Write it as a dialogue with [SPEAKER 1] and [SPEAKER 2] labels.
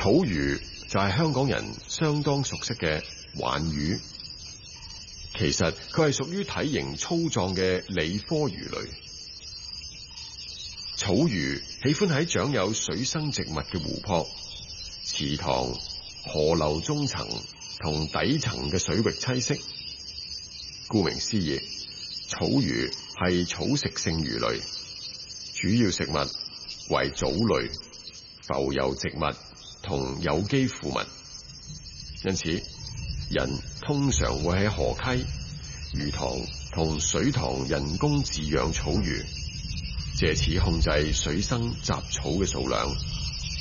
[SPEAKER 1] 草魚就係香港人相當熟悉嘅鯇魚，其實佢係屬於體型粗壯嘅鯉科魚類。草魚喜歡喺長有水生植物嘅湖泊、池塘、河流中層同底層嘅水域棲息。顧名思義，草魚係草食性魚類，主要食物為藻類、浮游植物同有機腐物。因此，人通常會喺河溪、魚塘同水塘人工飼養草魚，借此控制水生雜草嘅數量。